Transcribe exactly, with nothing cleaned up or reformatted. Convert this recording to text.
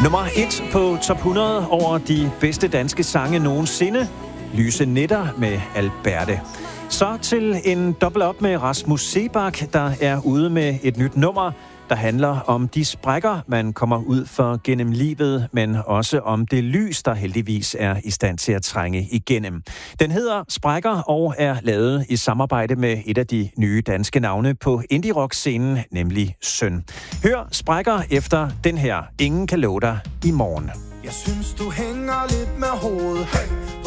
Nummer et på top hundrede over de bedste danske sange nogensinde. Lyse Nætter med Alberte. Så til en dobbelt op med Rasmus Seebach, der er ude med et nyt nummer, der handler om de sprækker, man kommer ud for gennem livet, men også om det lys, der heldigvis er i stand til at trænge igennem. Den hedder Sprækker og er lavet i samarbejde med et af de nye danske navne på indie-rock-scenen, nemlig Søn. Hør Sprækker efter den her. Ingen kan love dig i morgen. Jeg synes, du hænger lidt med hovedet. Hey.